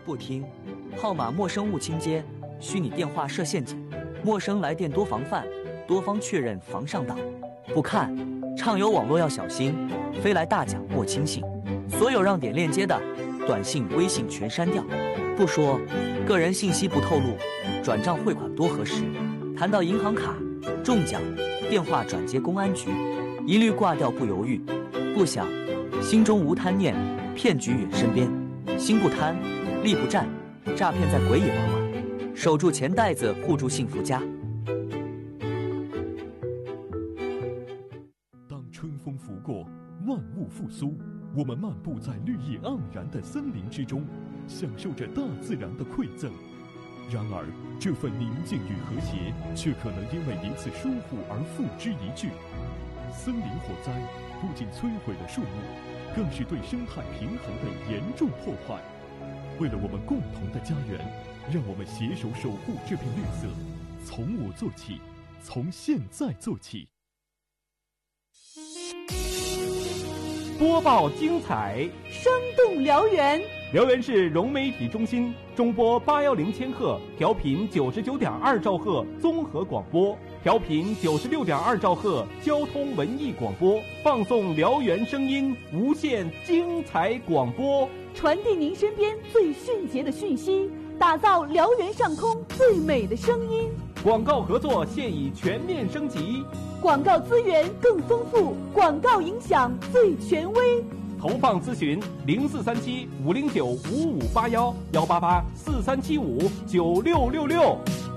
不听，号码陌生勿倾接，虚拟电话设陷阱，陌生来电多防范，多方确认防上当。不看，畅游网络要小心，飞来大奖莫轻信。所有让点链接的短信、微信全删掉。不说，个人信息不透露，转账汇款多核实。谈到银行卡、中奖、电话转接公安局，一律挂掉不犹豫。不想，心中无贪念，骗局远身边。心不贪，力不战，诈骗在鬼也往往。守住钱袋子，护住幸福家。 当春风拂过，万物复苏，我们漫步在绿意盎然的森林之中，享受着大自然的馈赠。然而，这份宁静与和谐，却可能因为一次疏忽而付之一炬。森林火灾不仅摧毁了树木，更是对生态平衡的严重破坏。为了我们共同的家园，让我们携手守护这片绿色，从我做起，从现在做起。 播报精彩， 生动辽源。 辽源市融媒体中心中波810千赫，调频99.2兆赫综合广播，调频96.2兆赫交通文艺广播，放送辽源声音，无限精彩广播， 传递您身边最迅捷的讯息，打造辽源上空最美的声音。 广告合作现已全面升级， 广告资源更丰富，广告影响最权威。 投放咨询0437-509-5581，188-4375-9666。